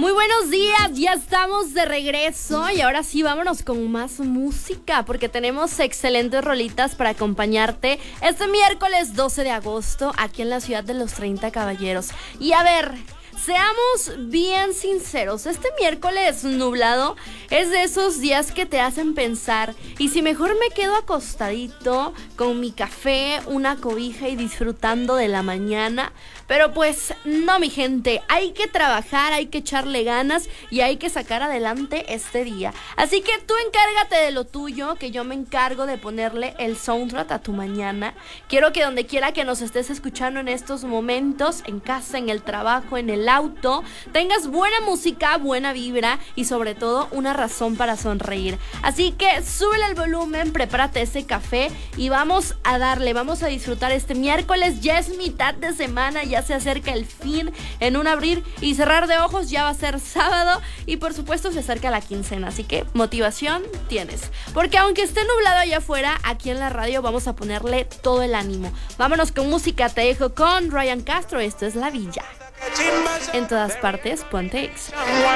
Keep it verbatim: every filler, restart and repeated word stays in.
Muy buenos días, ya estamos de regreso y ahora sí vámonos con más música porque tenemos excelentes rolitas para acompañarte este miércoles doce de agosto aquí en la ciudad de los treinta caballeros. Y a ver, seamos bien sinceros, este miércoles nublado es de esos días que te hacen pensar, y si mejor me quedo acostadito con mi café, una cobija y disfrutando de la mañana. Pero pues no, mi gente, hay que trabajar, hay que echarle ganas y hay que sacar adelante este día. Así que tú encárgate de lo tuyo, que yo me encargo de ponerle el soundtrack a tu mañana. Quiero que donde quiera que nos estés escuchando en estos momentos, en casa, en el trabajo, en el auto, tengas buena música, buena vibra y sobre todo una razón para sonreír. Así que súbele el volumen, prepárate ese café y vamos a darle, vamos a disfrutar este miércoles. Ya es mitad de semana, ya se acerca el fin. En un abrir y cerrar de ojos ya va a ser sábado y por supuesto se acerca la quincena, así que motivación tienes, porque aunque esté nublado allá afuera, aquí en la radio vamos a ponerle todo el ánimo. Vámonos con música, te dejo con Ryan Castro. Esto es La Villa. En todas partes, ponte Exa.